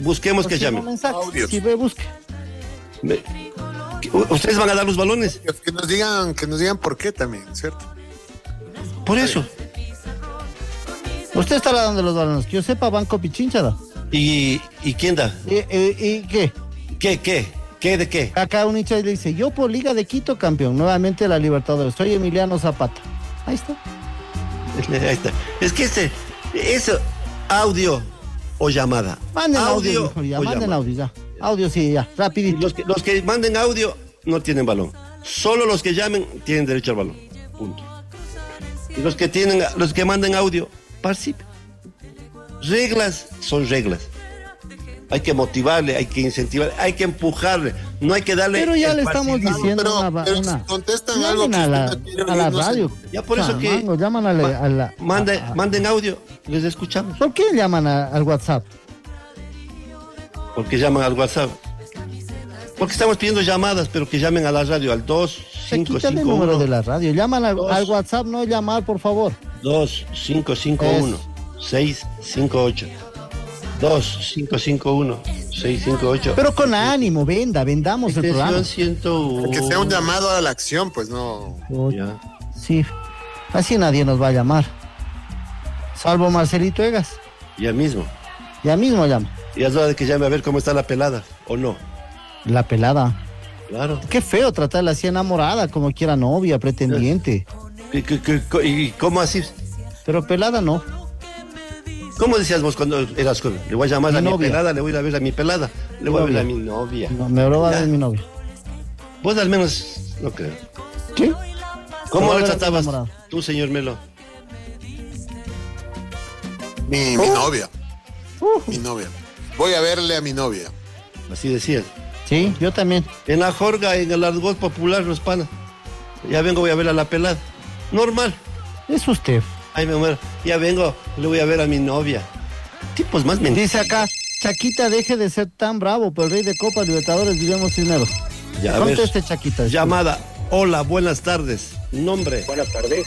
Busquemos que llamen. Audios. Sí, ve, busque. ¿Ustedes van a dar los balones? Que nos digan por qué también, ¿cierto? Por eso. Usted estará dando los balones. Que yo sepa, Banco Pichincha da. ¿Y quién da? ¿Y qué? ¿Qué de qué? Acá un hincha le dice, yo por Liga de Quito, campeón, nuevamente la Libertadores. Soy Emiliano Zapata. Ahí está. Ahí está. Es que eso, audio o llamada. Manden audio, mejor, ya. Manden llamada. audio, ya. Audio, sí, ya. Rapidito. Los que manden audio no tienen balón. Solo los que llamen tienen derecho al balón. Punto. Y los que manden audio, participen. Reglas son reglas. Hay que motivarle, hay que incentivarle, hay que empujarle. No hay que darle. Pero ya le estamos diciendo pero si contestan algo que a la usted no quiere oír, radio. no sé. Ya por eso que llaman a la manden audio, les escuchamos. ¿Por qué llaman al WhatsApp? Porque llaman al WhatsApp. Porque estamos pidiendo llamadas, pero que llamen a la radio al Se quita el número de 2551 la radio. Llaman al WhatsApp, no llamar, por favor. 2551 658 2551-658. Pero con ánimo, vendamos el programa. Extensión 101. Que sea un llamado a la acción, pues no. Ya. Sí, así nadie nos va a llamar. Salvo Marcelito Egas. Ya mismo. Ya mismo llama. Y es hora de que llame a ver cómo está la pelada, ¿o no? La pelada. Claro. Qué feo tratarla así enamorada, como quiera novia, pretendiente. ¿Y cómo así? Pero pelada no. ¿Cómo decías vos cuando eras joven? Le voy a llamar a mi novia. pelada, le voy a ir a ver a mi pelada, le voy a ver a mi novia. No, me lo va a ver mi novia. Vos al menos, no creo. ¿Qué? ¿Cómo le Pero tratabas enamorado. tú, señor Melo? Mi novia. Mi novia. Voy a verle a mi novia. Así decías. Sí, yo también. En la jorga, en el argot popular, los panas. Ya vengo, voy a ver a la pelada. Normal. Es usted. Ay, me muero. Ya vengo, le voy a ver a mi novia. Tipos más mentirosos. Dice acá, Chaquita, deje de ser tan bravo, por el rey de Copa Libertadores, Guillermo Cisneros. Ya, a ver. Conteste, Chaquita. Llamada. Hola, buenas tardes. Nombre. Buenas tardes.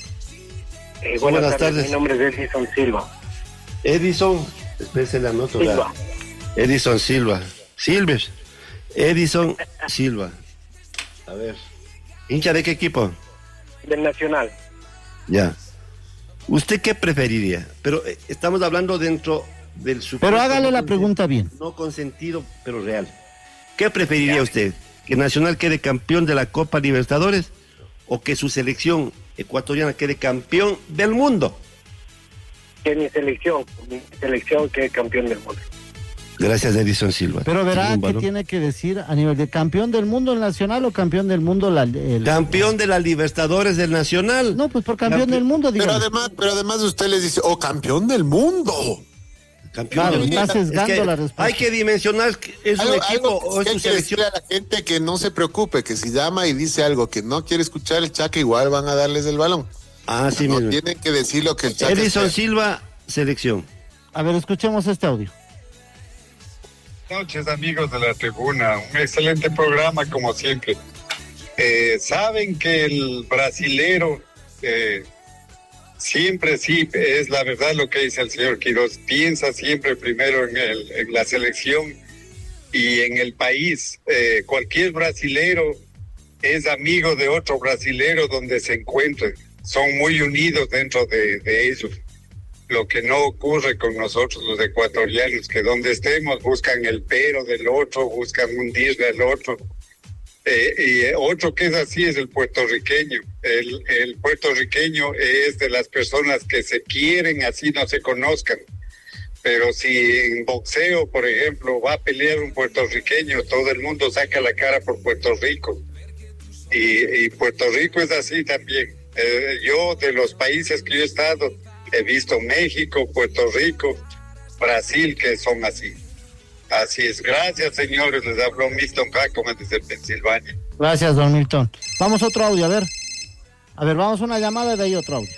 Buenas tardes. Mi nombre es Edison Silva. Edison. Espérese, la anoto. Silva. Edison Silva. Silves. Edison Silva. A ver. ¿Hincha de qué equipo? Del Nacional. Ya. ¿Usted qué preferiría? Pero estamos hablando dentro del supuesto. Pero hágale la pregunta bien. No consentido, pero real. ¿Qué preferiría usted? ¿Que Nacional quede campeón de la Copa Libertadores o que su selección ecuatoriana quede campeón del mundo? Que mi selección quede campeón del mundo. Gracias, Edison Silva. Pero verá Ningún qué balón. tiene que decir a nivel de campeón del mundo el Nacional o campeón del mundo Campeón de la Libertadores del Nacional. No, pues por campeón del mundo, Pero digamos. además usted les dice, campeón del mundo. Campeón Claro, del mundo. está sesgando Es que la respuesta. hay que dimensionar que es un equipo o es que hay su que selección. decirle a la gente que no se preocupe, que si llama y dice algo que no quiere escuchar el Chaca, igual van a darles el balón. Ah, sí, No mismo. tienen que decir lo que el Chaca Edison espera. Silva, selección. A ver, escuchemos este audio. Buenas noches, amigos de la tribuna. Un excelente programa, como siempre. Saben que el brasilero siempre sí, es la verdad lo que dice el señor Quiroz, piensa siempre primero en la selección y en el país. Cualquier brasilero es amigo de otro brasilero donde se encuentre. Son muy unidos dentro de ellos. Lo que no ocurre con nosotros los ecuatorianos, que donde estemos buscan el pero del otro, buscan hundirle al otro. Y otro que es así es el puertorriqueño. El puertorriqueño es de las personas que se quieren así no se conozcan. Pero si en boxeo, por ejemplo, va a pelear un puertorriqueño, todo el mundo saca la cara por Puerto Rico. Y Puerto Rico es así también. Yo, de los países que yo he estado, he visto México, Puerto Rico, Brasil, que son así. Así es. Gracias, señores. Les habló Milton Jackman desde Pensilvania. Gracias, don Milton. Vamos a otro audio, a ver. A ver, vamos a una llamada y de ahí otro audio.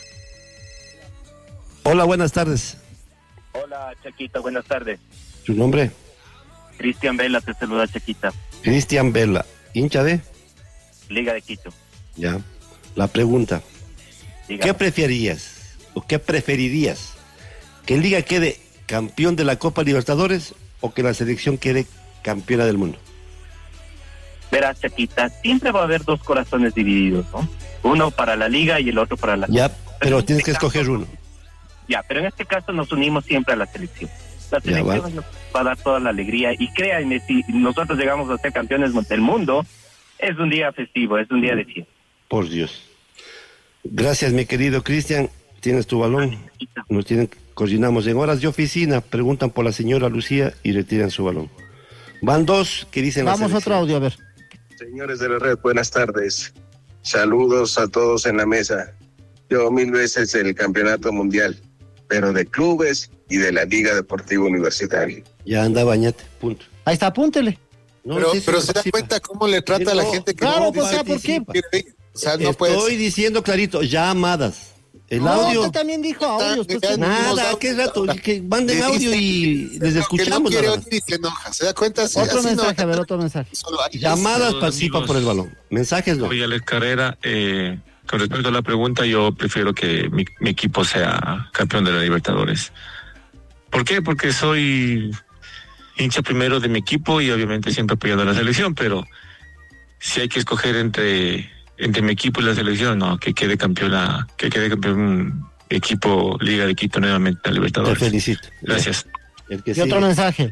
Hola, buenas tardes. Hola, Chaquita. Buenas tardes. ¿Su nombre? Cristian Vela te saluda, Chaquita. Cristian Vela. ¿Hincha de? Liga de Quito. Ya. La pregunta. Dígame. ¿Qué preferías o qué preferirías? ¿Que Liga quede campeón de la Copa Libertadores o que la selección quede campeona del mundo? Verás, Chapita, siempre va a haber dos corazones divididos, ¿no? Uno para la liga y el otro para la Ya, pero tienes que escoger uno. Ya, pero en este caso nos unimos siempre a la selección. La selección nos va a dar toda la alegría y créanme, si nosotros llegamos a ser campeones del mundo, es un día festivo, es un día de fiesta. Por Dios. Gracias, mi querido Cristian. Tienes tu balón. Coordinamos en horas de oficina. Preguntan por la señora Lucía y retiran su balón. Van dos que dicen. Vamos otro audio, a ver. Señores de la red, buenas tardes. Saludos a todos en la mesa. Yo 1000 veces el campeonato mundial, pero de clubes y de la Liga Deportiva Universitaria. Ya anda, bañate, punto. Ahí está, apúntele. No, pero se da cuenta cómo le trata a la gente que claro, no pues, ¿por qué? O sea, no puede. Estoy diciendo clarito, llamadas. El No, audio. usted también dijo audio. Nada, ¿qué rato? Que manden audio y les escuchamos. Que no quiere oír y se enoja. ¿Se da cuenta? Otro mensaje, a ver, otro mensaje. Llamadas participan por el balón. Mensajes no. Soy Alex Carrera. Con respecto a la pregunta, yo prefiero que mi equipo sea campeón de la Libertadores. ¿Por qué? Porque soy hincha primero de mi equipo y obviamente siempre apoyando a la selección, pero si hay que escoger entre mi equipo y la selección, no, que quede campeón equipo Liga de Quito nuevamente en la Libertadores. Te felicito. Gracias. Y otro mensaje.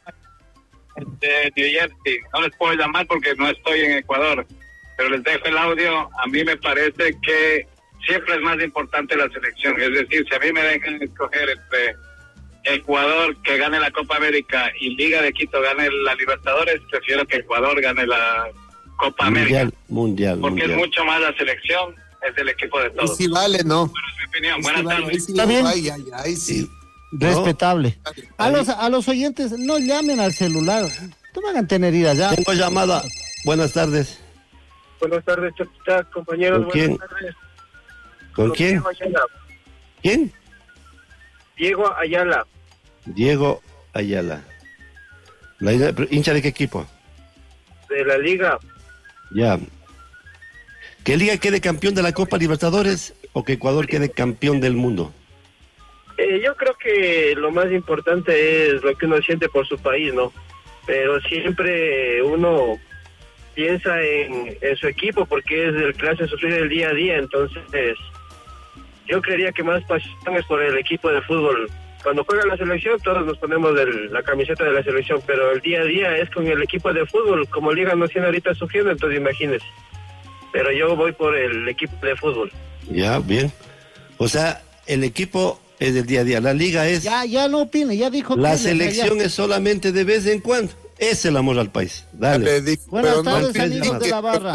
De New Jersey, no les puedo llamar porque no estoy en Ecuador, pero les dejo el audio. A mí me parece que siempre es más importante la selección, es decir, si a mí me dejan escoger entre Ecuador que gane la Copa América y Liga de Quito gane la Libertadores, prefiero que Ecuador gane la Copa América. Mundial. Porque es mucho más la selección, es el equipo de todos. Y si vale, ¿no? Pero es mi opinión. Buenas tardes. También. Ay, sí. Respetable. A los oyentes, no llamen al celular. No me hagan tener ida ya. Tengo llamada. Buenas tardes. Buenas tardes, Chapita, compañeros. ¿Con quién? Buenas tardes. ¿Con quién? Diego Ayala. ¿Quién? Diego Ayala. Diego Ayala. ¿Hincha de qué equipo? De la Liga. Ya. ¿Que Liga quede campeón de la Copa Libertadores o que Ecuador quede campeón del mundo? Yo creo que lo más importante es lo que uno siente por su país, ¿no? Pero siempre uno piensa en su equipo porque es el que hace sufrir el día a día. Entonces, yo creería que más pasión es por el equipo de fútbol. Cuando juega la selección, todos nos ponemos la camiseta de la selección, pero el día a día es con el equipo de fútbol. Como Liga no tiene ahorita sufriendo, entonces imagínese. Pero yo voy por el equipo de fútbol. Ya, bien. O sea, el equipo es del día a día. La Liga es... Ya no opine, ya dijo. La selección es solamente de vez en cuando. Es el amor al país. Dale. Buenas tardes, amigos de la barra.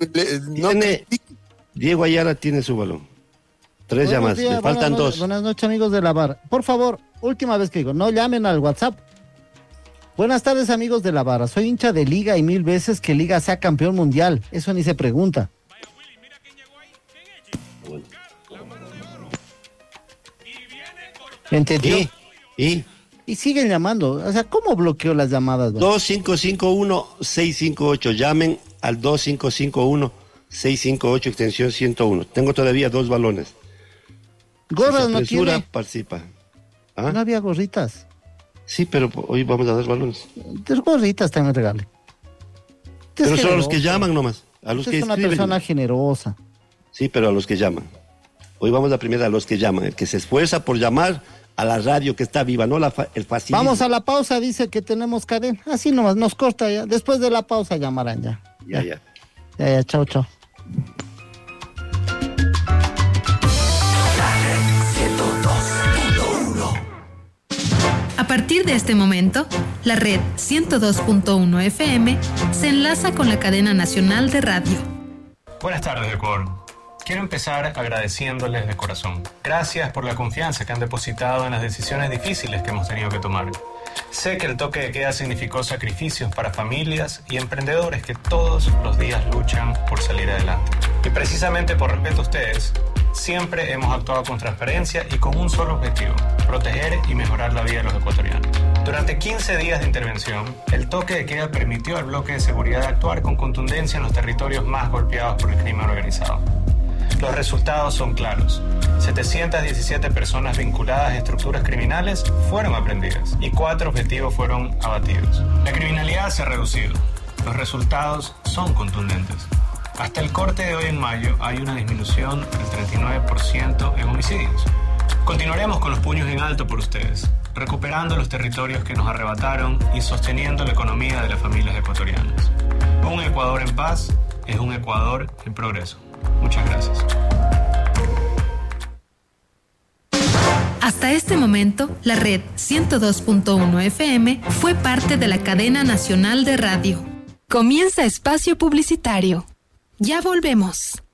Diego Ayala tiene su balón. 3 llamadas, le faltan 2. Buenas noches, amigos de la barra. Por favor, última vez que digo, no llamen al WhatsApp. Buenas tardes, amigos de la barra. Soy hincha de Liga y 1000 veces que Liga sea campeón mundial. Eso ni se pregunta. ¿Entendió? Y siguen llamando. O sea, ¿cómo bloqueó las llamadas? 2551-658. Llamen al 2551-658, extensión 101. Tengo todavía 2 balones. Gorras si no tiene. Participa. ¿Ah? No había gorritas. Sí, pero hoy vamos a dar balones. 2 gorritas también regale. Pero son los que llaman nomás. A los que es una escriben. persona generosa. Sí, pero a los que llaman. Hoy vamos a primero a los que llaman. El que se esfuerza por llamar a la radio que está viva, no el facilismo. Vamos a la pausa, dice que tenemos cadena. Así nomás, nos corta ya. Después de la pausa llamarán ya. Ya. Chao. A partir de este momento, la red 102.1 FM se enlaza con la cadena nacional de radio. Buenas tardes, Ecuador. Quiero empezar agradeciéndoles de corazón. Gracias por la confianza que han depositado en las decisiones difíciles que hemos tenido que tomar. Sé que el toque de queda significó sacrificios para familias y emprendedores que todos los días luchan por salir adelante. Y precisamente por respeto a ustedes, siempre hemos actuado con transparencia y con un solo objetivo: proteger y mejorar la vida de los ecuatorianos. Durante 15 días de intervención, el toque de queda permitió al bloque de seguridad actuar con contundencia en los territorios más golpeados por el crimen organizado. Los resultados son claros. 717 personas vinculadas a estructuras criminales fueron aprehendidas y 4 objetivos fueron abatidos. La criminalidad se ha reducido. Los resultados son contundentes. Hasta el corte de hoy en mayo hay una disminución del 39% en homicidios. Continuaremos con los puños en alto por ustedes, recuperando los territorios que nos arrebataron y sosteniendo la economía de las familias ecuatorianas. Un Ecuador en paz es un Ecuador en progreso. Muchas gracias. Hasta este momento, la red 102.1 FM fue parte de la cadena nacional de radio. Comienza espacio publicitario. Ya volvemos.